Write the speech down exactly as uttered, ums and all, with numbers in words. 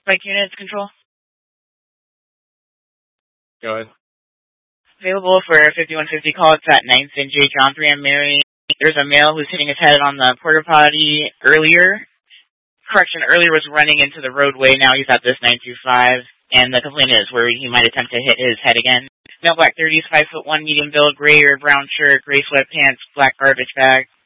Spike units control. Go ahead. Available for fifty-one fifty call. It's at nine Saint J. John three. I'm Mary. There's a male who's hitting his head on the porta potty earlier. Correction, earlier was running into the roadway. Now he's at this nine two five. And the complaint is where he might attempt to hit his head again. Male black thirties, five foot one, medium build, gray or brown shirt, gray sweatpants, black garbage bag.